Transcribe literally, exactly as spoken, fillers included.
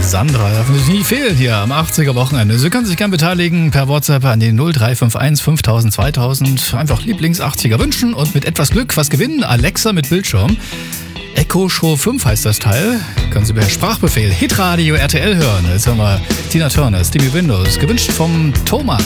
Sandra darf natürlich nie fehlen hier am achtziger-Wochenende. Sie können sich gerne beteiligen per WhatsApp an den null drei fünf eins fünftausend zweitausend. Einfach Lieblings-achtziger wünschen und mit etwas Glück was gewinnen. Alexa mit Bildschirm. Echo Show fünf heißt das Teil. Können Sie per Sprachbefehl Hitradio R T L hören. Jetzt hören wir Tina Turner, Stevie Windows. Gewünscht vom Thomas.